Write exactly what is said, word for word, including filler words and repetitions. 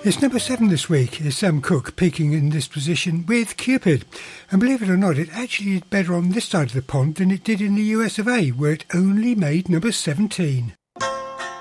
It's number seven this week. It's Sam Cooke peaking in this position with Cupid. And believe it or not, it actually did better on this side of the pond than it did in the U S of A, where it only made number seventeen.